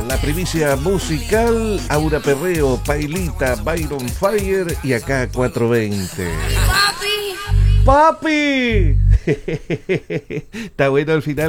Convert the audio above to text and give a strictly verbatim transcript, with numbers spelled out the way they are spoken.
La primicia musical, Aura Perreo, Pailita, Byron Fire y acá cuatrocientos veinte. ¡Papi! ¡Papi! Está bueno al final.